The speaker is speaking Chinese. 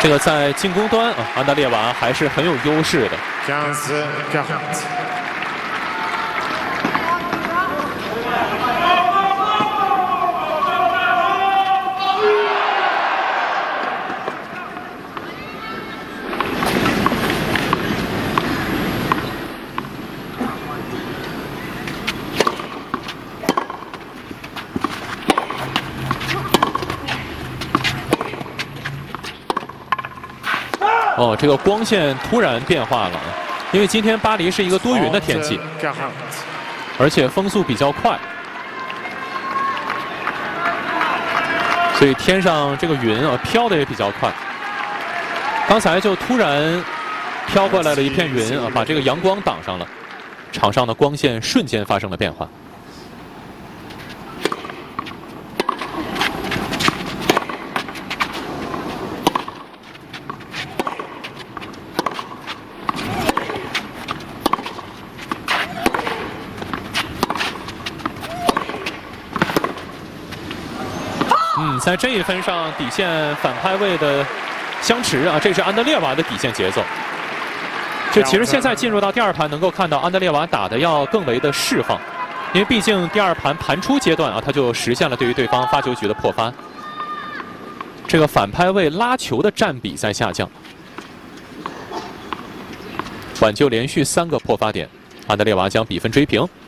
这个在进攻端啊，安德烈娃还是很有优势的。哦，这个光线突然变化了，因为今天巴黎是一个多云的天气，而且风速比较快，所以天上这个云啊飘的也比较快。刚才就突然飘过来了一片云啊，把这个阳光挡上了，场上的光线瞬间发生了变化。在这一分上，底线反拍位的相持啊，这是安德烈娃的底线节奏。就其实现在进入到第二盘，能够看到安德烈娃打的要更为的释放，因为毕竟第二盘盘出阶段啊，他就实现了对于对方发球局的破发。这个反拍位拉球的占比在下降，挽救连续3个破发点，安德烈娃将比分追平。